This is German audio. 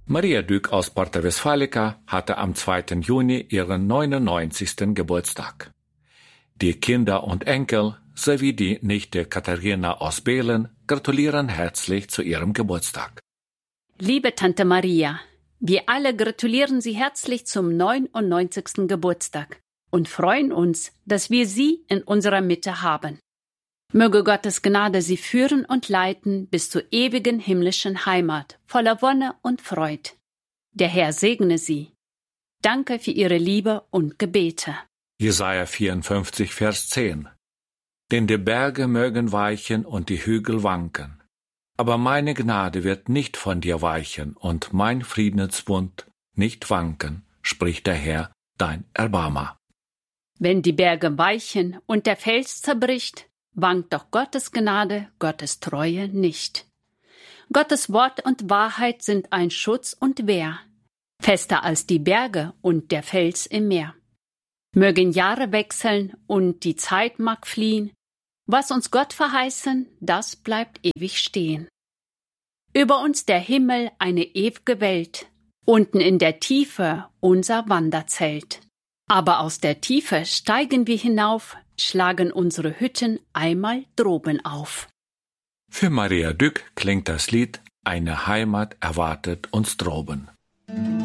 Maria Dück aus Porta Westfalica hatte am 2. Juni ihren 99. Geburtstag. Die Kinder und Enkel sowie die Nichte Katharina aus Behlen gratulieren herzlich zu ihrem Geburtstag. Liebe Tante Maria, wir alle gratulieren Sie herzlich zum 99. Geburtstag und freuen uns, dass wir Sie in unserer Mitte haben. Möge Gottes Gnade Sie führen und leiten bis zur ewigen himmlischen Heimat, voller Wonne und Freud. Der Herr segne Sie. Danke für Ihre Liebe und Gebete. Jesaja 54, Vers 10. Denn die Berge mögen weichen und die Hügel wanken. Aber meine Gnade wird nicht von dir weichen und mein Friedensbund nicht wanken, spricht der Herr, dein Erbarmer. Wenn die Berge weichen und der Fels zerbricht, wankt doch Gottes Gnade, Gottes Treue nicht. Gottes Wort und Wahrheit sind ein Schutz und Wehr, fester als die Berge und der Fels im Meer. Mögen Jahre wechseln und die Zeit mag fliehen, was uns Gott verheißen, das bleibt ewig stehen. Über uns der Himmel eine ew'ge Welt, unten in der Tiefe unser Wanderzelt. Aber aus der Tiefe steigen wir hinauf, schlagen unsere Hütten einmal droben auf. Für Maria Dück klingt das Lied »Eine Heimat erwartet uns droben«.